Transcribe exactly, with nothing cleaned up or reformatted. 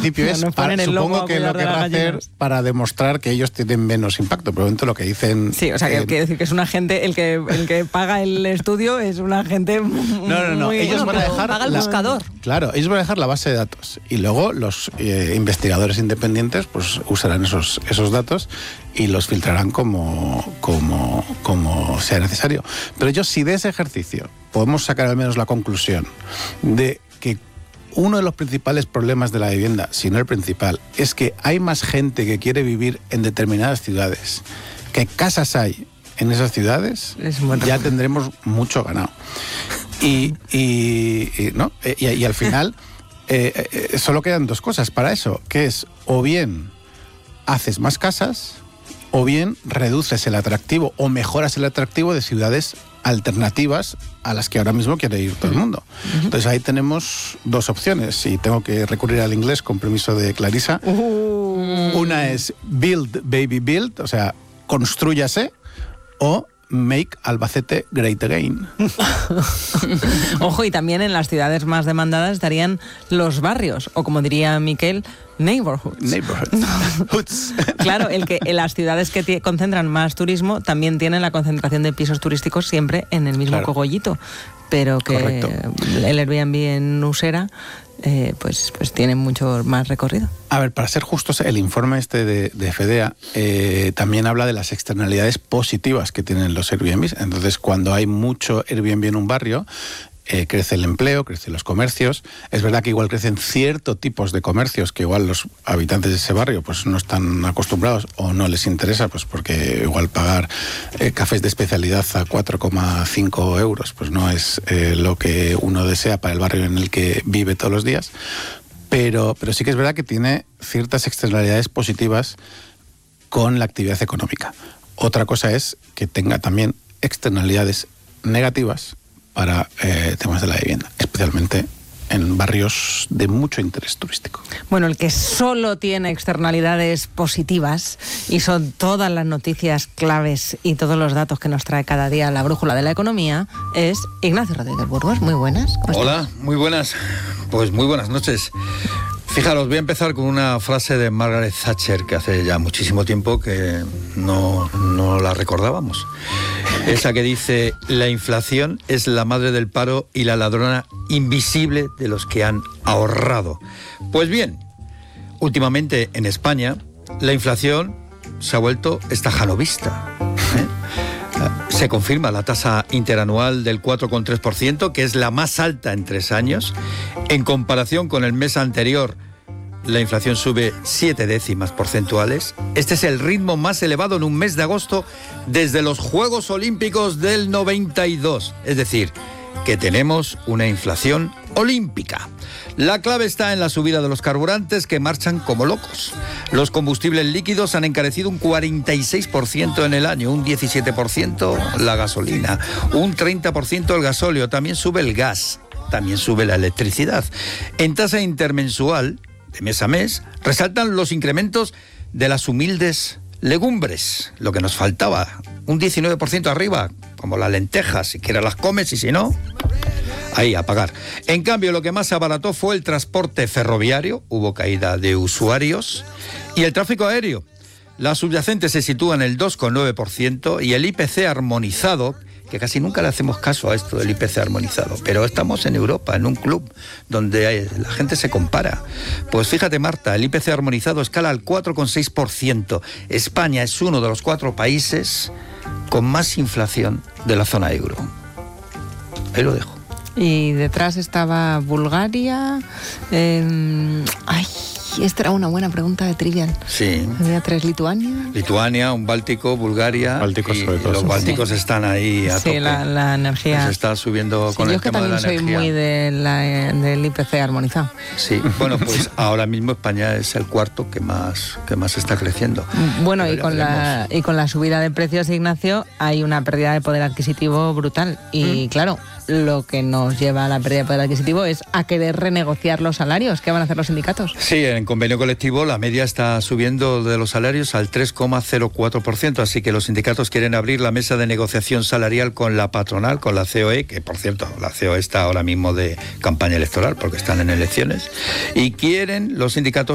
principio es, para, supongo que lo querrá hacer para demostrar que ellos tienen menos impacto, probablemente lo que dicen... Sí, o sea, que eh, quiere decir que es un agente, el que el que paga el estudio es un agente muy... No, no, no, muy, ellos van a dejar... Paga el la, buscador. Claro, ellos van a dejar la base de datos y luego los eh, investigadores independientes pues usarán esos, esos datos y los filtrarán como, como, como sea necesario. Pero yo, si de ese ejercicio podemos sacar al menos la conclusión de que uno de los principales problemas de la vivienda, si no el principal, es que hay más gente que quiere vivir en determinadas ciudades, que casas hay en esas ciudades, ya tendremos mucho ganado. Y, y, y, ¿no? y, y al final eh, eh, solo quedan dos cosas para eso, que es o bien haces más casas o bien reduces el atractivo o mejoras el atractivo de ciudades alternativas a las que ahora mismo quiere ir todo el mundo. Uh-huh. Entonces ahí tenemos dos opciones y tengo que recurrir al inglés con permiso de Clarisa. Uh-huh. Una es build, baby, build, o sea, constrúyase, o make Albacete great again. Ojo, y también en las ciudades más demandadas estarían los barrios, o como diría Miquel, neighborhoods. Neighborhoods. Claro, el que en las ciudades que t- concentran más turismo también tienen la concentración de pisos turísticos siempre en el mismo claro. cogollito, pero que Correcto. El Airbnb en Usera eh, pues, pues tiene mucho más recorrido. A ver, para ser justos, el informe este de, de Fedea eh, también habla de las externalidades positivas que tienen los Airbnbs. Entonces, cuando hay mucho Airbnb en un barrio, Eh, crece el empleo, crecen los comercios. Es verdad que igual crecen ciertos tipos de comercios que igual los habitantes de ese barrio pues no están acostumbrados o no les interesa, pues porque igual pagar eh, cafés de especialidad a cuatro coma cinco euros pues no es eh, lo que uno desea para el barrio en el que vive todos los días. Pero, pero sí que es verdad que tiene ciertas externalidades positivas con la actividad económica. Otra cosa es que tenga también externalidades negativas para eh, temas de la vivienda, especialmente en barrios de mucho interés turístico. Bueno, el que solo tiene externalidades positivas y son todas las noticias claves y todos los datos que nos trae cada día la brújula de la economía es Ignacio Rodríguez Burgos. Muy buenas. Hola, estás? Muy buenas. Pues muy buenas noches. Fijaros, voy a empezar con una frase de Margaret Thatcher que hace ya muchísimo tiempo que no, no la recordábamos. Esa que dice: la inflación es la madre del paro y la ladrona invisible de los que han ahorrado. Pues bien, últimamente en España la inflación se ha vuelto estajanovista. ¿eh? Se confirma la tasa interanual del cuatro coma tres por ciento, que es la más alta en tres años. En comparación con el mes anterior, la inflación sube siete décimas porcentuales. Este es el ritmo más elevado en un mes de agosto desde los Juegos Olímpicos del noventa y dos. Es decir, que tenemos una inflación olímpica. La clave está en la subida de los carburantes, que marchan como locos. Los combustibles líquidos han encarecido un cuarenta y seis por ciento en el año, un diecisiete por ciento la gasolina, un treinta por ciento el gasóleo. También sube el gas, también sube la electricidad. En tasa intermensual, de mes a mes, resaltan los incrementos de las humildes legumbres, lo que nos faltaba, un diecinueve por ciento arriba, como las lentejas, si quieres las comes y si no, ahí a pagar. En cambio, lo que más se abarató fue el transporte ferroviario, hubo caída de usuarios, y el tráfico aéreo. La subyacente se sitúa en el dos coma nueve por ciento y el I P C armonizado, que casi nunca le hacemos caso a esto del I P C armonizado, pero estamos en Europa, en un club donde hay, la gente se compara. Pues fíjate, Marta, el I P C armonizado escala al cuatro coma seis por ciento. España es uno de los cuatro países con más inflación de la zona euro. Ahí lo dejo. Y detrás estaba Bulgaria. Eh, ay, esta era una buena pregunta de Trivial. Sí. Había tres: Lituania. Lituania, un Báltico, Bulgaria. Bálticos, y sobre todo. Los bálticos sí. están ahí a sí, tope. La, la energía. Se está subiendo sí, con el tema de la energía. Yo que también soy muy de la, del I P C armonizado. Sí, bueno, pues ahora mismo España es el cuarto que más, que más está creciendo. Bueno, y con, la, y con la subida de precios, Ignacio, hay una pérdida de poder adquisitivo brutal. Y ¿Mm? claro, lo que nos lleva a la pérdida de poder adquisitivo es a querer renegociar los salarios. ¿Qué van a hacer los sindicatos? Sí, en convenio colectivo la media está subiendo de los salarios al tres coma cero cuatro por ciento, así que los sindicatos quieren abrir la mesa de negociación salarial con la patronal, con la C O E, que por cierto, la C O E está ahora mismo de campaña electoral porque están en elecciones, y quieren los sindicatos